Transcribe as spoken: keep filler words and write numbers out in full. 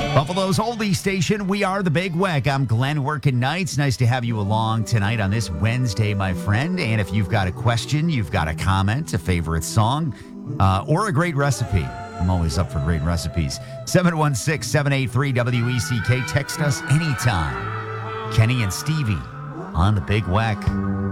Buffalo's oldie station. We are the Big Weck. I'm Glenn working nights. Nice to have you along tonight on this Wednesday, my friend. And if you've got a question, you've got a comment, a favorite song, uh, or a great recipe, I'm always up for great recipes. seven one six, seven eight three, W E C K. Text us anytime. Kenny and Stevie on the Big Weck.